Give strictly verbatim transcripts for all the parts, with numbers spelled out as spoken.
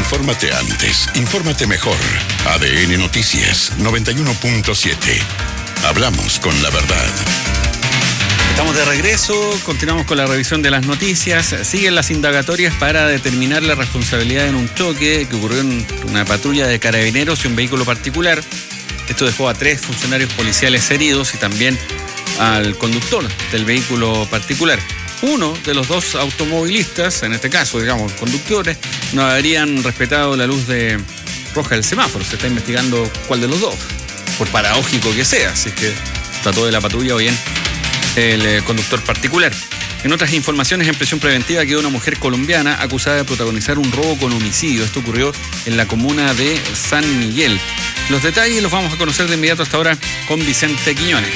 Infórmate antes, infórmate mejor. A D N Noticias noventa y uno punto siete. Hablamos con la verdad. Estamos de regreso, continuamos con la revisión de las noticias. Siguen las indagatorias para determinar la responsabilidad en un choque que ocurrió en una patrulla de carabineros y un vehículo particular. Esto dejó a tres funcionarios policiales heridos y también al conductor del vehículo particular. Uno de los dos automovilistas, en este caso, digamos, conductores, no habrían respetado la luz de roja del semáforo. Se está investigando cuál de los dos, por paradójico que sea, si es que trató de la patrulla o bien el eh, conductor particular. En otras informaciones, en prisión preventiva quedó una mujer colombiana acusada de protagonizar un robo con homicidio. Esto ocurrió en la comuna de San Miguel. Los detalles los vamos a conocer de inmediato hasta ahora con Vicente Quiñones.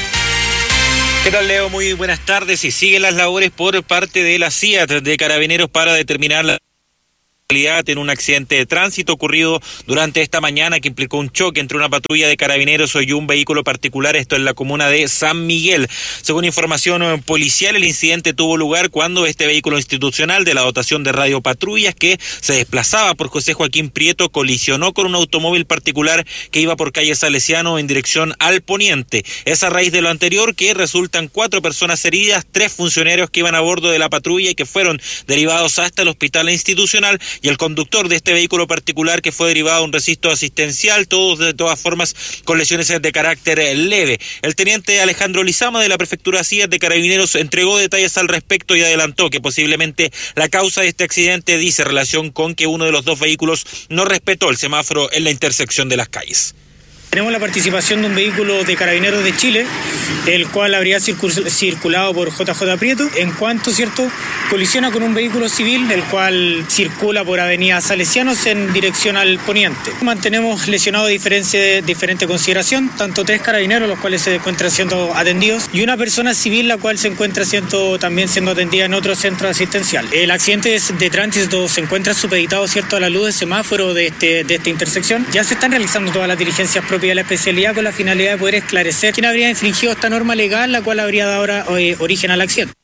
¿Qué tal, Leo? Muy buenas tardes. Y siguen las labores por parte de la C I A T de Carabineros para determinar la en un accidente de tránsito ocurrido durante esta mañana que implicó un choque entre una patrulla de carabineros y un vehículo particular, esto en la comuna de San Miguel. Según información policial, el incidente tuvo lugar cuando este vehículo institucional de la dotación de radiopatrullas que se desplazaba por José Joaquín Prieto colisionó con un automóvil particular que iba por calle Salesiano en dirección al poniente. Es a raíz de lo anterior que resultan cuatro personas heridas, tres funcionarios que iban a bordo de la patrulla y que fueron derivados hasta el hospital institucional, y el conductor de este vehículo particular que fue derivado a un registro asistencial, todos de todas formas con lesiones de carácter leve. El teniente Alejandro Lizama de la Prefectura C I A T de Carabineros entregó detalles al respecto y adelantó que posiblemente la causa de este accidente dice relación con que uno de los dos vehículos no respetó el semáforo en la intersección de las calles. Tenemos la participación de un vehículo de Carabineros de Chile, el cual habría circul- circulado por J J Prieto, en cuanto, ¿cierto?, colisiona con un vehículo civil, el cual circula por avenida Salesianos en dirección al poniente. Mantenemos lesionados de diferente, diferente consideración, tanto tres carabineros, los cuales se encuentran siendo atendidos, y una persona civil, la cual se encuentra siendo, también siendo atendida en otro centro asistencial. El accidente de tránsito se encuentra supeditado, ¿cierto?, a la luz de semáforo de, este, de esta intersección. Ya se están realizando todas las diligencias propias de la especialidad con la finalidad de poder esclarecer quién habría infringido esta norma legal, la cual habría dado ahora, eh, origen al accidente.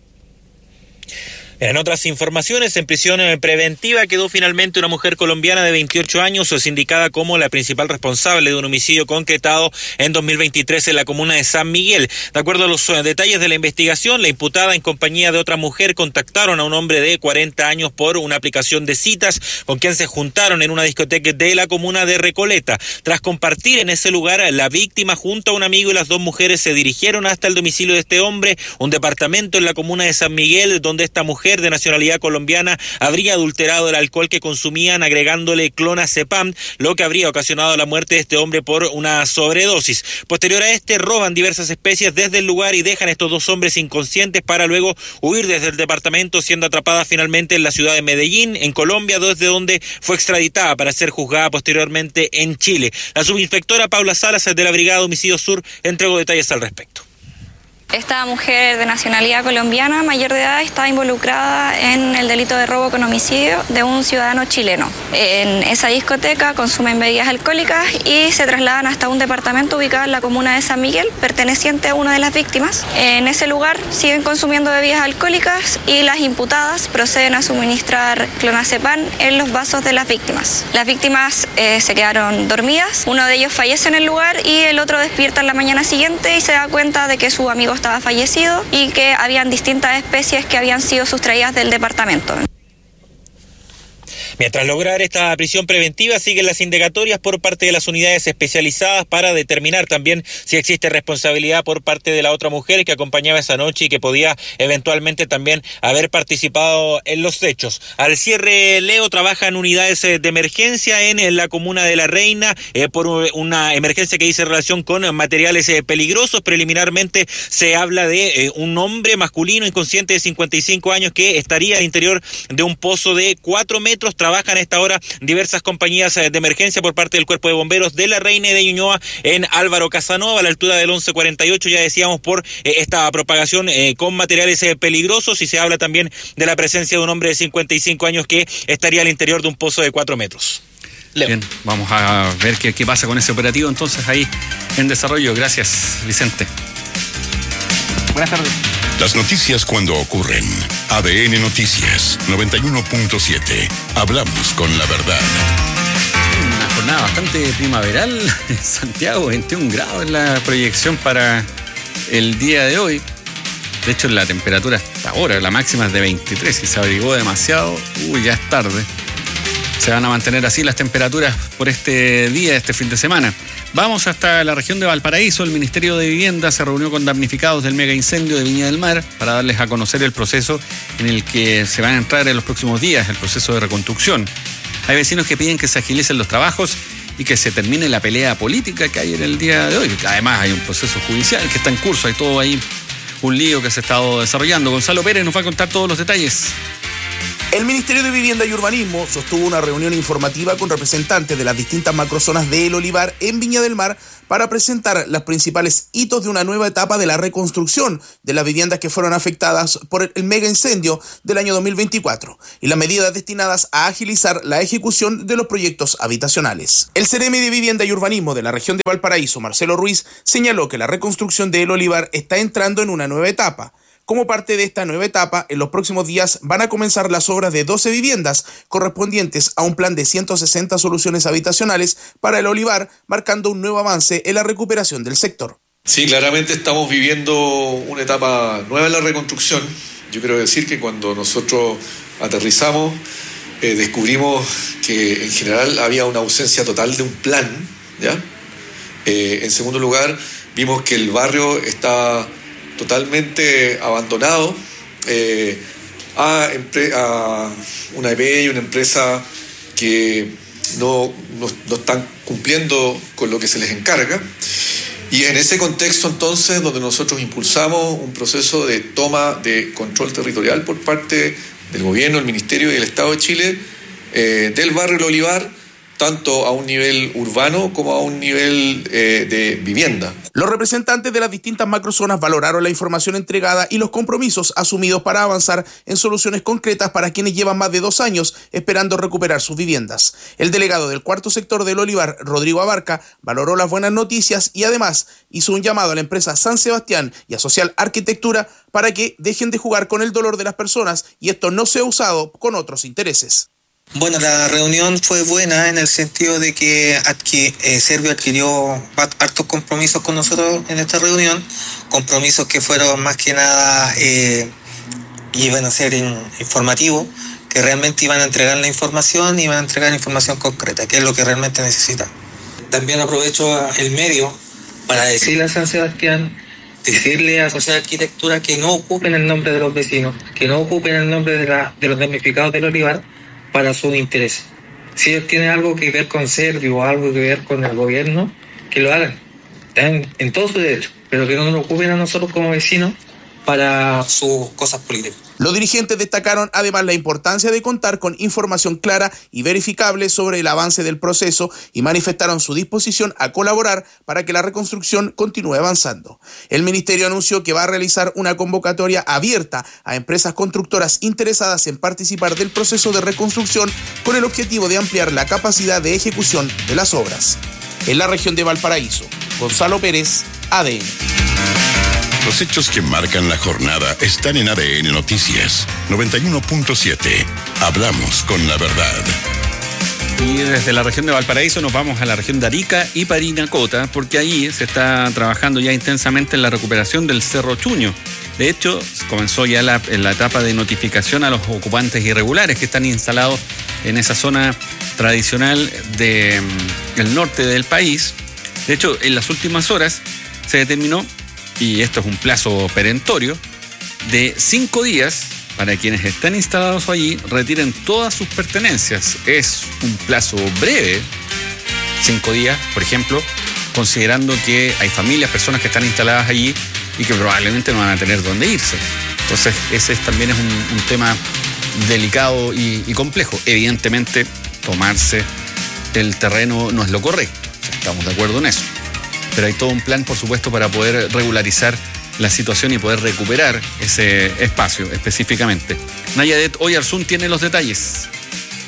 En otras informaciones, en prisión preventiva quedó finalmente una mujer colombiana de veintiocho años, indicada como la principal responsable de un homicidio concretado en dos mil veintitrés en la comuna de San Miguel. De acuerdo a los detalles de la investigación, la imputada en compañía de otra mujer contactaron a un hombre de cuarenta años por una aplicación de citas con quien se juntaron en una discoteca de la comuna de Recoleta. Tras compartir en ese lugar, la víctima junto a un amigo y las dos mujeres se dirigieron hasta el domicilio de este hombre, un departamento en la comuna de San Miguel, donde esta mujer de nacionalidad colombiana habría adulterado el alcohol que consumían agregándole clonazepam, lo que habría ocasionado la muerte de este hombre por una sobredosis. Posterior a este, roban diversas especies desde el lugar y dejan a estos dos hombres inconscientes para luego huir desde el departamento, siendo atrapada finalmente en la ciudad de Medellín, en Colombia, desde donde fue extraditada para ser juzgada posteriormente en Chile. La subinspectora Paula Salas de la Brigada de Homicidio Sur entregó detalles al respecto. Esta mujer de nacionalidad colombiana, mayor de edad, estaba involucrada en el delito de robo con homicidio de un ciudadano chileno. En esa discoteca consumen bebidas alcohólicas y se trasladan hasta un departamento ubicado en la comuna de San Miguel, perteneciente a una de las víctimas. En ese lugar siguen consumiendo bebidas alcohólicas y las imputadas proceden a suministrar clonazepam en los vasos de las víctimas. Las víctimas eh, se quedaron dormidas, uno de ellos fallece en el lugar y el otro despierta en la mañana siguiente y se da cuenta de que su amigo estaba fallecido y que habían distintas especies que habían sido sustraídas del departamento. Mientras lograr esta prisión preventiva, siguen las indagatorias por parte de las unidades especializadas para determinar también si existe responsabilidad por parte de la otra mujer que acompañaba esa noche y que podía eventualmente también haber participado en los hechos. Al cierre, Leo trabaja en unidades de emergencia en la comuna de La Reina eh, por una emergencia que dice relación con materiales eh, peligrosos. Preliminarmente se habla de eh, un hombre masculino inconsciente de cincuenta y cinco años que estaría al interior de un pozo de cuatro metros. Trabajan a esta hora diversas compañías de emergencia por parte del Cuerpo de Bomberos de La Reina y de Ñuñoa en Álvaro Casanova, a la altura del once cuarenta y ocho, ya decíamos, por eh, esta propagación eh, con materiales eh, peligrosos, y se habla también de la presencia de un hombre de cincuenta y cinco años que estaría al interior de un pozo de cuatro metros. Leo. Bien, vamos a ver qué, qué pasa con ese operativo entonces ahí en desarrollo. Gracias, Vicente. Buenas tardes. Las noticias cuando ocurren. A D N Noticias noventa y uno punto siete. Hablamos con la verdad. Una jornada bastante primaveral en Santiago, veintiún grados en la proyección para el día de hoy. De hecho, la temperatura hasta ahora, la máxima es de veintitrés y se abrigó demasiado. Uy, ya es tarde. Se van a mantener así las temperaturas por este día, este fin de semana. Vamos hasta la región de Valparaíso. El Ministerio de Vivienda se reunió con damnificados del mega incendio de Viña del Mar para darles a conocer el proceso en el que se van a entrar en los próximos días, el proceso de reconstrucción. Hay vecinos que piden que se agilicen los trabajos y que se termine la pelea política que hay en el día de hoy. Además, hay un proceso judicial que está en curso, hay todo ahí, un lío que se ha estado desarrollando. Gonzalo Pérez nos va a contar todos los detalles. El Ministerio de Vivienda y Urbanismo sostuvo una reunión informativa con representantes de las distintas macrozonas de El Olivar en Viña del Mar para presentar los principales hitos de una nueva etapa de la reconstrucción de las viviendas que fueron afectadas por el mega incendio del año dos mil veinticuatro y las medidas destinadas a agilizar la ejecución de los proyectos habitacionales. El Ceremi de Vivienda y Urbanismo de la región de Valparaíso, Marcelo Ruiz, señaló que la reconstrucción de El Olivar está entrando en una nueva etapa. Como parte de esta nueva etapa, en los próximos días van a comenzar las obras de doce viviendas correspondientes a un plan de ciento sesenta soluciones habitacionales para El Olivar, marcando un nuevo avance en la recuperación del sector. Sí, claramente estamos viviendo una etapa nueva en la reconstrucción. Yo quiero decir que cuando nosotros aterrizamos, eh, descubrimos que en general había una ausencia total de un plan, ¿ya? Eh, en segundo lugar, vimos que el barrio está totalmente abandonado eh, a, empre- a una E P I, una empresa que no, no, no están cumpliendo con lo que se les encarga. Y en ese contexto entonces donde nosotros impulsamos un proceso de toma de control territorial por parte del gobierno, el Ministerio y el Estado de Chile eh, del barrio El Olivar, tanto a un nivel urbano como a un nivel eh, de vivienda. Los representantes de las distintas macrozonas valoraron la información entregada y los compromisos asumidos para avanzar en soluciones concretas para quienes llevan más de dos años esperando recuperar sus viviendas. El delegado del cuarto sector del Olivar, Rodrigo Abarca, valoró las buenas noticias y además hizo un llamado a la empresa San Sebastián y a Social Arquitectura para que dejen de jugar con el dolor de las personas y esto no sea usado con otros intereses. Bueno, la reunión fue buena en el sentido de que adqui, eh, Servio adquirió hartos compromisos con nosotros en esta reunión, compromisos que fueron más que nada, eh, iban a ser in, informativos, que realmente iban a entregar la información y iban a entregar información concreta, que es lo que realmente necesitan. También aprovecho el medio para decirle a San Sebastián, decirle a Social Arquitectura que no ocupen el nombre de los vecinos, que no ocupen el nombre de, la, de los damnificados del Olivar, para sus intereses. Si ellos tienen algo que ver con Servio o algo que ver con el gobierno, que lo hagan. Están en todo su derecho, pero que no nos ocupen a nosotros como vecinos para sus cosas políticas. Los dirigentes destacaron además la importancia de contar con información clara y verificable sobre el avance del proceso y manifestaron su disposición a colaborar para que la reconstrucción continúe avanzando. El ministerio anunció que va a realizar una convocatoria abierta a empresas constructoras interesadas en participar del proceso de reconstrucción con el objetivo de ampliar la capacidad de ejecución de las obras. En la región de Valparaíso, Gonzalo Pérez, A D N. Los hechos que marcan la jornada están en A D N Noticias noventa y uno punto siete. Hablamos con la verdad. Y desde la región de Valparaíso nos vamos a la región de Arica y Parinacota, porque allí se está trabajando ya intensamente en la recuperación del Cerro Chuño. De hecho, comenzó ya la, en la etapa de notificación a los ocupantes irregulares que están instalados en esa zona tradicional del norte del país. De hecho, en las últimas horas se determinó, y esto es un plazo perentorio, de cinco días para quienes están instalados allí retiren todas sus pertenencias. Es un plazo breve, cinco días, por ejemplo, considerando que hay familias, personas que están instaladas allí y que probablemente no van a tener dónde irse. Entonces, ese también es un, un tema delicado y, y complejo. Evidentemente, tomarse el terreno no es lo correcto, o sea, estamos de acuerdo en eso. Pero hay todo un plan, por supuesto, para poder regularizar la situación y poder recuperar ese espacio específicamente. Nayadet Oyarzún tiene los detalles.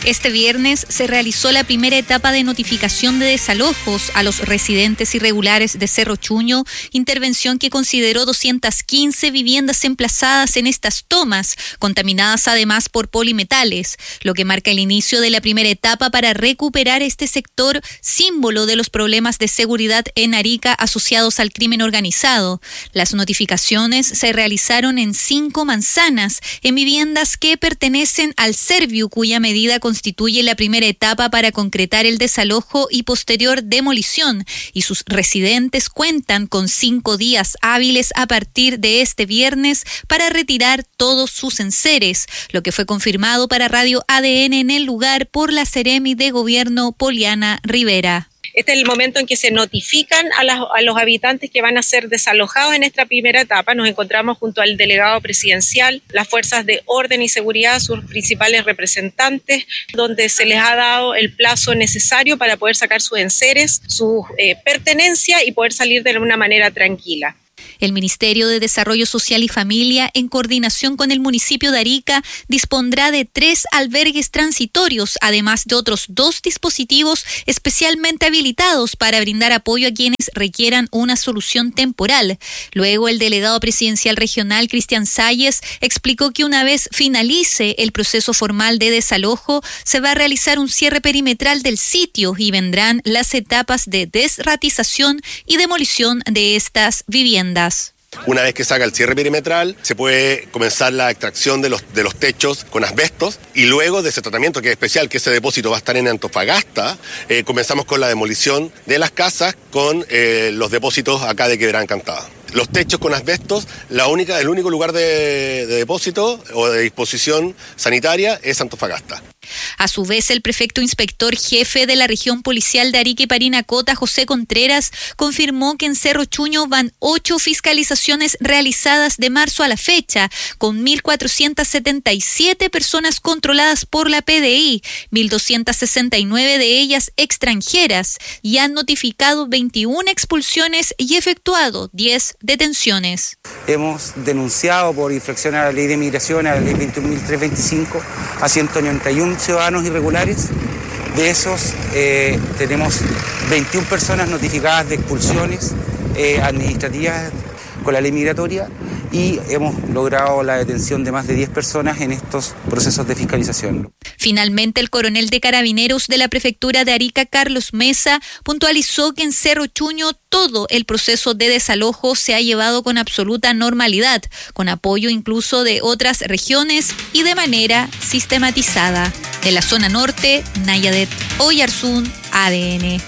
Este viernes se realizó la primera etapa de notificación de desalojos a los residentes irregulares de Cerro Chuño, intervención que consideró doscientas quince viviendas emplazadas en estas tomas, contaminadas además por polimetales, lo que marca el inicio de la primera etapa para recuperar este sector, símbolo de los problemas de seguridad en Arica asociados al crimen organizado. Las notificaciones se realizaron en cinco manzanas, en viviendas que pertenecen al Serviu, cuya medida constituye la primera etapa para concretar el desalojo y posterior demolición, y sus residentes cuentan con cinco días hábiles a partir de este viernes para retirar todos sus enseres, lo que fue confirmado para Radio A D N en el lugar por la Seremi de Gobierno Poliana Rivera. Este es el momento en que se notifican a, las, a los habitantes que van a ser desalojados en esta primera etapa. Nos encontramos junto al delegado presidencial, las fuerzas de orden y seguridad, sus principales representantes, donde se les ha dado el plazo necesario para poder sacar sus enseres, sus eh, pertenencias y poder salir de una manera tranquila. El Ministerio de Desarrollo Social y Familia, en coordinación con el municipio de Arica, dispondrá de tres albergues transitorios, además de otros dos dispositivos especialmente habilitados para brindar apoyo a quienes requieran una solución temporal. Luego, el delegado presidencial regional, Cristian Salles, explicó que una vez finalice el proceso formal de desalojo, se va a realizar un cierre perimetral del sitio y vendrán las etapas de desratización y demolición de estas viviendas. Una vez que se haga el cierre perimetral, se puede comenzar la extracción de los, de los techos con asbestos, y luego de ese tratamiento que es especial, que ese depósito va a estar en Antofagasta, eh, comenzamos con la demolición de las casas con eh, los depósitos acá de Quebrada Encantada. Los techos con asbestos, la única, el único lugar de, de depósito o de disposición sanitaria es Antofagasta. A su vez, el prefecto inspector jefe de la región policial de Arica y Parinacota, José Contreras, confirmó que en Cerro Chuño van ocho fiscalizaciones realizadas de marzo a la fecha, con mil cuatrocientas setenta y siete personas controladas por la P D I, mil doscientas sesenta y nueve de ellas extranjeras, y han notificado veintiuna expulsiones y efectuado diez detenciones. Hemos denunciado por infracción a la ley de migración, a la ley veintiún mil trescientos veinticinco, a ciento noventa y uno ciudadanos irregulares. De esos eh, tenemos veintiuna personas notificadas de expulsiones eh, administrativas con la ley migratoria, y hemos logrado la detención de más de diez personas en estos procesos de fiscalización. Finalmente, el coronel de Carabineros de la Prefectura de Arica, Carlos Mesa, puntualizó que en Cerro Chuño todo el proceso de desalojo se ha llevado con absoluta normalidad, con apoyo incluso de otras regiones y de manera sistematizada. De la zona norte, Nayadet Oyarzún, A D N.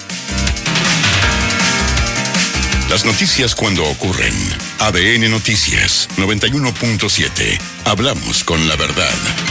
Las noticias cuando ocurren. A D N Noticias noventa y uno punto siete. Hablamos con la verdad.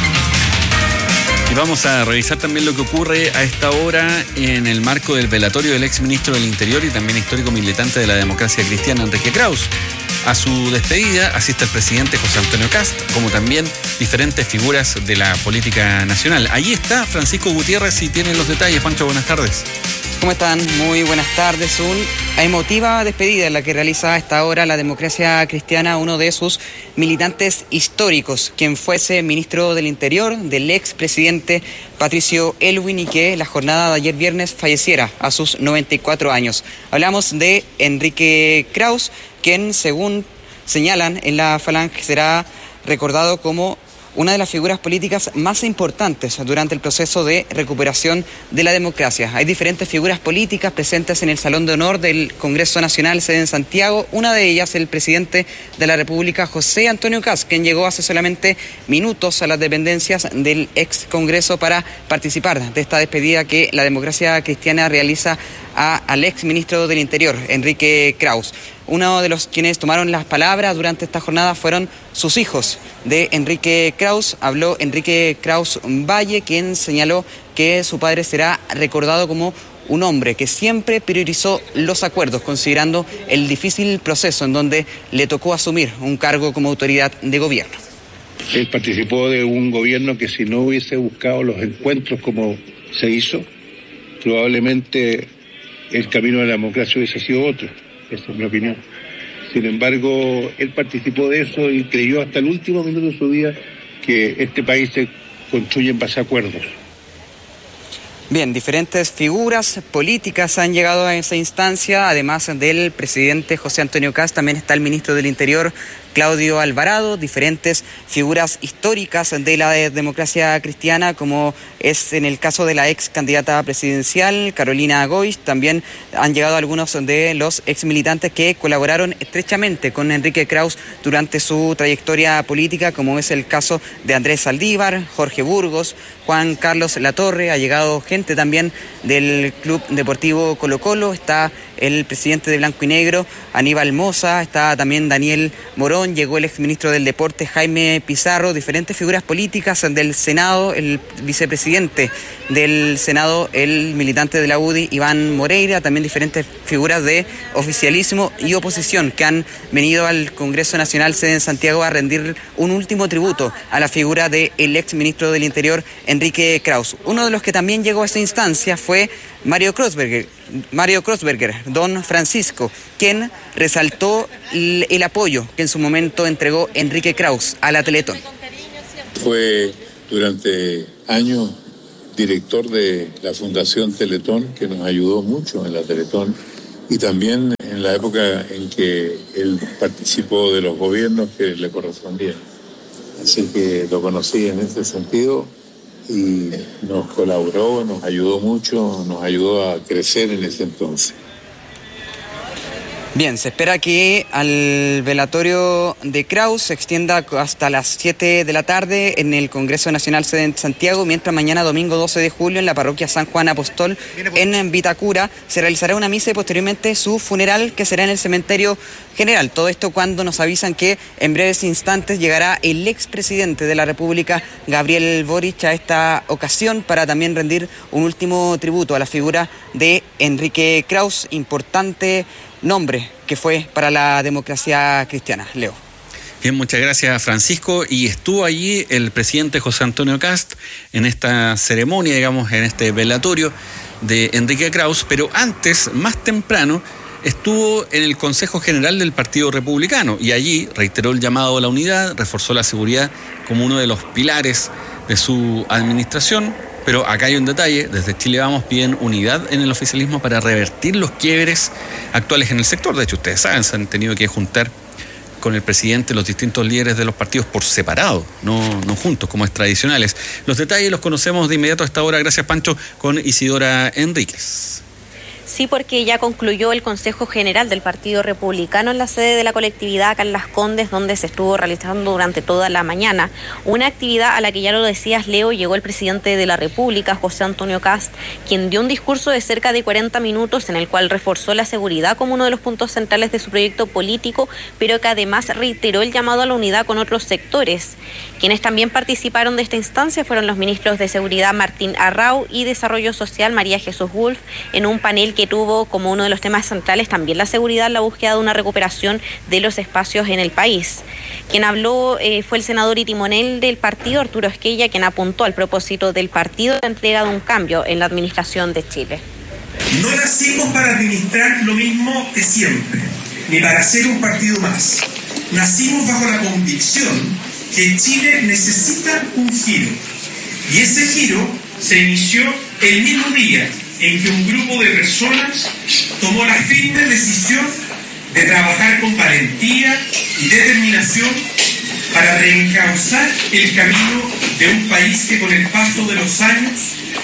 Y vamos a revisar también lo que ocurre a esta hora en el marco del velatorio del exministro del Interior y también histórico militante de la democracia cristiana, Enrique Kraus. A su despedida asiste el presidente José Antonio Kast, como también diferentes figuras de la política nacional. Allí está Francisco Gutiérrez y tiene los detalles. Pancho, buenas tardes. ¿Cómo están? Muy buenas tardes. Una emotiva despedida en la que realiza a esta hora la democracia cristiana uno de sus militantes históricos, quien fuese ministro del Interior del expresidente Patricio Aylwin, y que la jornada de ayer viernes falleciera a sus noventa y cuatro años. Hablamos de Enrique Kraus, quien, según señalan en la Falange, será recordado como una de las figuras políticas más importantes durante el proceso de recuperación de la democracia. Hay diferentes figuras políticas presentes en el Salón de Honor del Congreso Nacional, sede en Santiago. Una de ellas, el presidente de la República, José Antonio Kast, quien llegó hace solamente minutos a las dependencias del ex Congreso para participar de esta despedida que la democracia cristiana realiza a, al ex ministro del Interior, Enrique Kraus. Uno de los quienes tomaron las palabras durante esta jornada fueron sus hijos de Enrique Kraus. Habló Enrique Kraus Valle, quien señaló que su padre será recordado como un hombre que siempre priorizó los acuerdos, considerando el difícil proceso en donde le tocó asumir un cargo como autoridad de gobierno. Él participó de un gobierno que, si no hubiese buscado los encuentros como se hizo, probablemente el camino de la democracia hubiese sido otro. Esa es mi opinión. Sin embargo, él participó de eso y creyó hasta el último minuto de su vida que este país se construye en base a acuerdos. Bien, diferentes figuras políticas han llegado a esa instancia, además del presidente José Antonio Kast, también está el ministro del Interior, Claudio Alvarado, diferentes figuras históricas de la democracia cristiana, como es en el caso de la ex candidata presidencial, Carolina Goich. También han llegado algunos de los ex militantes que colaboraron estrechamente con Enrique Krauss durante su trayectoria política, como es el caso de Andrés Saldívar, Jorge Burgos, Juan Carlos Latorre. Ha llegado gente también del Club Deportivo Colo Colo, está el presidente de Blanco y Negro, Aníbal Mosa, está también Daniel Morón, llegó el exministro del Deporte, Jaime Pizarro, diferentes figuras políticas del Senado, el vicepresidente del Senado, el militante de la U D I, Iván Moreira, también diferentes figuras de oficialismo y oposición que han venido al Congreso Nacional sede en Santiago a rendir un último tributo a la figura del exministro del Interior, Enrique Krauss. Uno de los que también llegó a esta instancia fue Mario Kreuzberger, Mario Kreuzberger, don Francisco, quien resaltó el, el apoyo que en su momento entregó Enrique Krauss a la Teletón. Fue durante años director de la Fundación Teletón, que nos ayudó mucho en la Teletón, y también en la época en que él participó de los gobiernos que le correspondían. Así que lo conocí en ese sentido y nos colaboró, nos ayudó mucho, nos ayudó a crecer en ese entonces. Bien, se espera que al velatorio de Krauss se extienda hasta las siete de la tarde en el Congreso Nacional sede en Santiago, mientras mañana domingo doce de julio en la parroquia San Juan Apóstol en Vitacura se realizará una misa y posteriormente su funeral, que será en el cementerio general. Todo esto cuando nos avisan que en breves instantes llegará el expresidente de la República, Gabriel Boric, a esta ocasión para también rendir un último tributo a la figura de Enrique Krauss, importante nombre que fue para la democracia cristiana. Leo. Bien, muchas gracias, Francisco. Y estuvo allí el presidente José Antonio Kast en esta ceremonia, digamos, en este velatorio de Enrique Krauss, pero antes, más temprano, estuvo en el Consejo General del Partido Republicano y allí reiteró el llamado a la unidad, reforzó la seguridad como uno de los pilares de su administración. Pero acá hay un detalle, desde Chile Vamos piden unidad en el oficialismo para revertir los quiebres actuales en el sector. De hecho, ustedes saben, se han tenido que juntar con el presidente los distintos líderes de los partidos por separado, no, no juntos, como es tradicionales. Los detalles los conocemos de inmediato a esta hora, gracias Pancho, con Isidora Enríquez. Sí, porque ya concluyó el Consejo General del Partido Republicano en la sede de la colectividad acá en Las Condes, donde se estuvo realizando durante toda la mañana. Una actividad a la que ya lo decías, Leo, llegó el presidente de la República, José Antonio Kast, quien dio un discurso de cerca de cuarenta minutos en el cual reforzó la seguridad como uno de los puntos centrales de su proyecto político, pero que además reiteró el llamado a la unidad con otros sectores. Quienes también participaron de esta instancia fueron los ministros de Seguridad Martín Arrau y Desarrollo Social María Jesús Wolf, en un panel que tuvo como uno de los temas centrales también la seguridad, la búsqueda de una recuperación de los espacios en el país. Quien habló eh, fue el senador y timonel del partido, Arturo Esquella, quien apuntó al propósito del partido la entrega de un cambio en la administración de Chile. No nacimos para administrar lo mismo que siempre, ni para ser un partido más. Nacimos bajo la convicción que Chile necesita un giro. Y ese giro se inició el mismo día en que un grupo de personas tomó la firme decisión de trabajar con valentía y determinación para reencauzar el camino de un país que con el paso de los años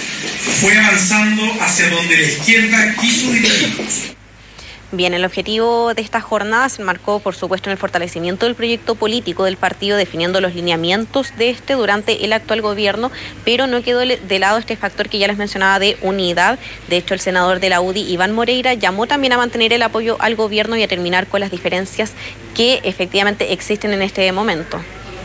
fue avanzando hacia donde la izquierda quiso dirigirnos. Bien, el objetivo de esta jornada se enmarcó, por supuesto, en el fortalecimiento del proyecto político del partido, definiendo los lineamientos de este durante el actual gobierno, pero no quedó de lado este factor que ya les mencionaba de unidad. De hecho, el senador de la U D I, Iván Moreira, llamó también a mantener el apoyo al gobierno y a terminar con las diferencias que efectivamente existen en este momento.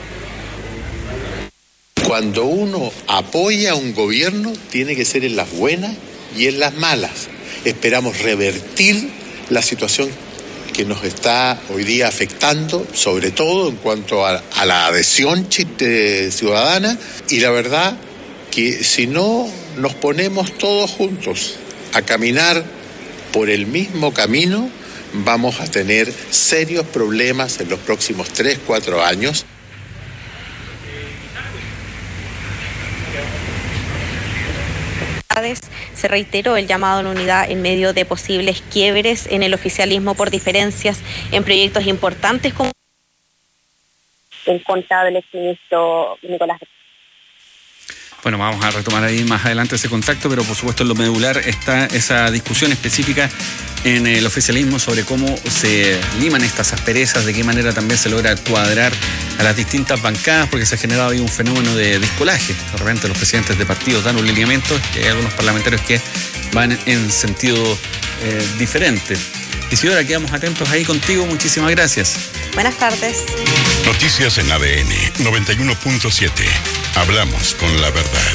Cuando uno apoya a un gobierno, tiene que ser en las buenas y en las malas. Esperamos revertir la situación que nos está hoy día afectando, sobre todo en cuanto a, a la adhesión ciudadana, y la verdad que si no nos ponemos todos juntos a caminar por el mismo camino, vamos a tener serios problemas en los próximos tres, cuatro años. Se reiteró el llamado a la unidad en medio de posibles quiebres en el oficialismo por diferencias en proyectos importantes como en contra del exministro Nicolás. Bueno, vamos a retomar ahí más adelante ese contacto, pero por supuesto en lo medular está esa discusión específica en el oficialismo sobre cómo se liman estas asperezas, de qué manera también se logra cuadrar a las distintas bancadas, porque se ha generado ahí un fenómeno de discolaje. De repente los presidentes de partidos dan un lineamiento y hay algunos parlamentarios que van en sentido eh, diferente. Isidora, quedamos atentos ahí contigo. Muchísimas gracias. Buenas tardes. Noticias en A D N noventa y uno punto siete. Hablamos con la verdad.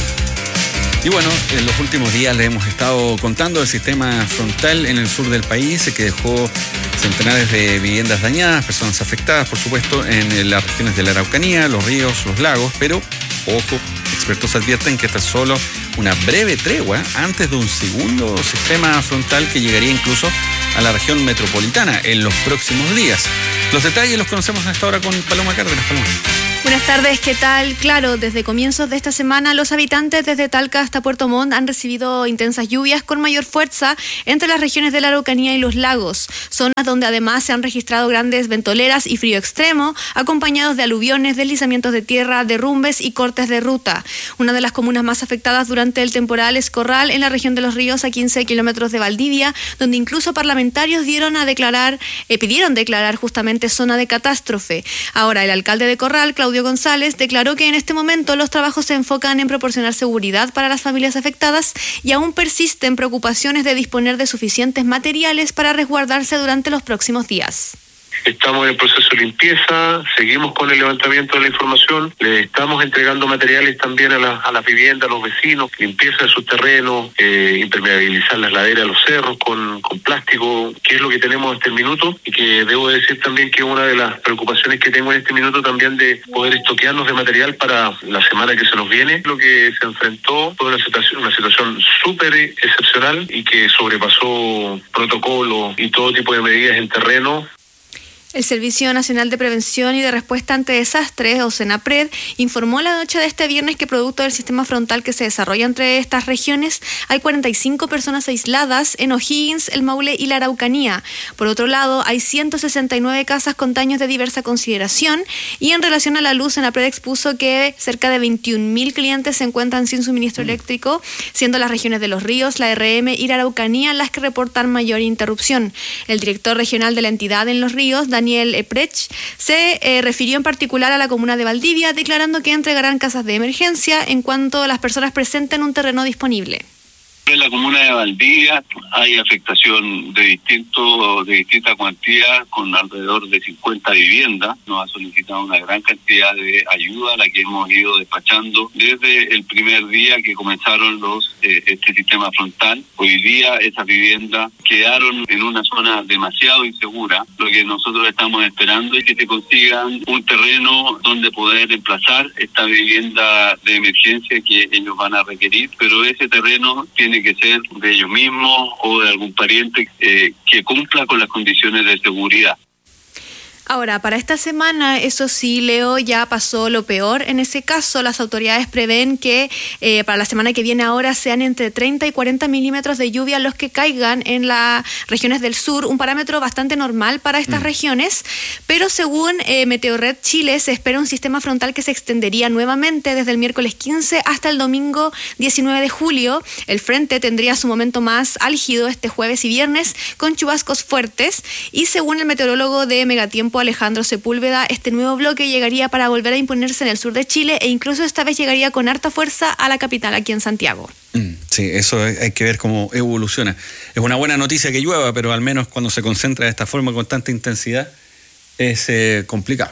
Y bueno, en los últimos días le hemos estado contando del sistema frontal en el sur del país, que dejó centenares de viviendas dañadas, personas afectadas, por supuesto, en las regiones de la Araucanía, los ríos, los lagos, pero, ojo, expertos advierten que esta es solo una breve tregua antes de un segundo sistema frontal que llegaría incluso a la región metropolitana en los próximos días. Los detalles los conocemos a esta hora con Paloma Cárdenas. Paloma. Buenas tardes, ¿qué tal? Claro, desde comienzos de esta semana los habitantes desde Talca hasta Puerto Montt han recibido intensas lluvias con mayor fuerza entre las regiones de la Araucanía y los lagos, zonas donde además se han registrado grandes ventoleras y frío extremo, acompañados de aluviones, deslizamientos de tierra, derrumbes y cortes de ruta. Una de las comunas más afectadas durante el temporal es Corral, en la región de Los Ríos, a quince kilómetros de Valdivia, donde incluso parlamentarios dieron a declarar, eh, pidieron declarar justamente zona de catástrofe. Ahora, el alcalde de Corral, Claudio González, declaró que en este momento los trabajos se enfocan en proporcionar seguridad para las familias afectadas y aún persisten preocupaciones de disponer de suficientes materiales para resguardarse durante los próximos días. Estamos en el proceso de limpieza, seguimos con el levantamiento de la información, le estamos entregando materiales también a, la, a las viviendas, a los vecinos, limpieza de sus terrenos, eh, impermeabilizar las laderas, los cerros con, con plástico, que es lo que tenemos hasta el minuto, y que debo decir también que una de las preocupaciones que tengo en este minuto también de poder estoquearnos de material para la semana que se nos viene. Lo que se enfrentó fue una situación, una situación súper excepcional y que sobrepasó protocolos y todo tipo de medidas en terreno. El Servicio Nacional de Prevención y de Respuesta ante Desastres, o SENAPRED, informó la noche de este viernes que producto del sistema frontal que se desarrolla entre estas regiones, hay cuarenta y cinco personas aisladas en O'Higgins, el Maule y la Araucanía. Por otro lado, hay ciento sesenta y nueve casas con daños de diversa consideración, y en relación a la luz, SENAPRED expuso que cerca de veintiún mil clientes se encuentran sin suministro eléctrico, siendo las regiones de Los Ríos, la R M y la Araucanía las que reportan mayor interrupción. El director regional de la entidad en Los Ríos, Daniel Eprech, se eh, refirió en particular a la comuna de Valdivia, declarando que entregarán casas de emergencia en cuanto las personas presenten un terreno disponible. En la comuna de Valdivia hay afectación de distinto, de distinta cuantía, con alrededor de cincuenta viviendas. Nos ha solicitado una gran cantidad de ayuda, a la que hemos ido despachando desde el primer día que comenzaron los eh, este sistema frontal. Hoy día esas viviendas quedaron en una zona demasiado insegura. Lo que nosotros estamos esperando es que se consigan un terreno donde poder emplazar esta vivienda de emergencia que ellos van a requerir, pero ese terreno tiene que ser de ellos mismos o de algún pariente eh, que cumpla con las condiciones de seguridad. Ahora, para esta semana, eso sí, Leo, ya pasó lo peor. En ese caso, las autoridades prevén que eh, para la semana que viene ahora sean entre treinta y cuarenta milímetros de lluvia los que caigan en las regiones del sur, un parámetro bastante normal para estas mm. regiones, pero según eh, Meteorred Chile, se espera un sistema frontal que se extendería nuevamente desde el miércoles quince hasta el domingo diecinueve de julio. El frente tendría su momento más álgido este jueves y viernes, con chubascos fuertes, y según el meteorólogo de Megatiempo, Alejandro Sepúlveda, este nuevo bloque llegaría para volver a imponerse en el sur de Chile e incluso esta vez llegaría con harta fuerza a la capital, aquí en Santiago. Sí, eso hay que ver cómo evoluciona. Es una buena noticia que llueva, pero al menos cuando se concentra de esta forma con tanta intensidad es eh, complicado.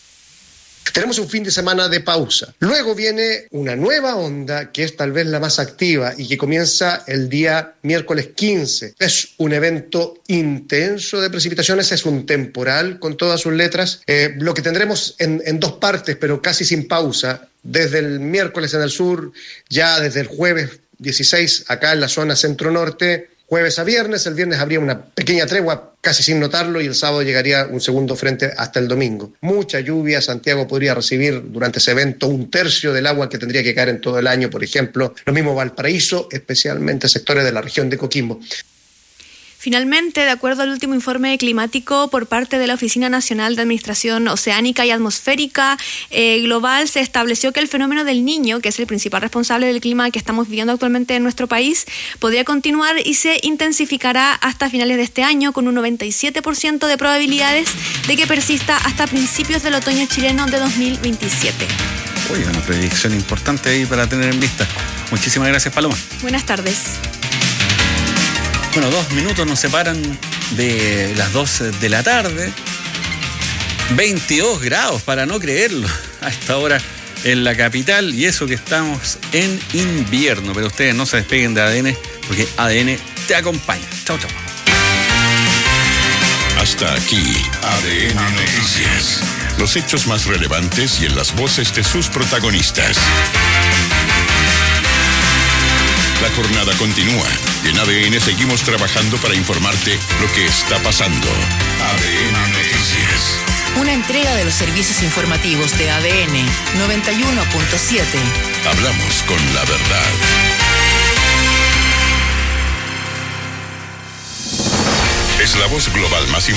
Tenemos un fin de semana de pausa. Luego viene una nueva onda que es tal vez la más activa y que comienza el día miércoles quince. Es un evento intenso de precipitaciones, es un temporal con todas sus letras. Eh, lo que tendremos en, en dos partes, pero casi sin pausa, desde el miércoles en el sur, ya desde el jueves dieciséis acá en la zona centro-norte, jueves a viernes, el viernes habría una pequeña tregua casi sin notarlo y el sábado llegaría un segundo frente hasta el domingo. Mucha lluvia, Santiago podría recibir durante ese evento un tercio del agua que tendría que caer en todo el año, por ejemplo, lo mismo Valparaíso, especialmente sectores de la región de Coquimbo. Finalmente, de acuerdo al último informe climático por parte de la Oficina Nacional de Administración Oceánica y Atmosférica eh, Global, se estableció que el fenómeno del Niño, que es el principal responsable del clima que estamos viviendo actualmente en nuestro país, podría continuar y se intensificará hasta finales de este año, con un noventa y siete por ciento de probabilidades de que persista hasta principios del otoño chileno de dos mil veintisiete. Oye, una predicción importante ahí para tener en vista. Muchísimas gracias, Paloma. Buenas tardes. Bueno, dos minutos nos separan de las dos de la tarde. veintidós grados, para no creerlo, a esta hora en la capital. Y eso que estamos en invierno. Pero ustedes no se despeguen de A D N, porque A D N te acompaña. Chau, chau. Hasta aquí, A D N Noticias. Los hechos más relevantes y en las voces de sus protagonistas. La jornada continúa y en A D N seguimos trabajando para informarte lo que está pasando. A D N Noticias. Una entrega de los servicios informativos de A D N noventa y uno punto siete. Hablamos con la verdad. Es la voz global más importante.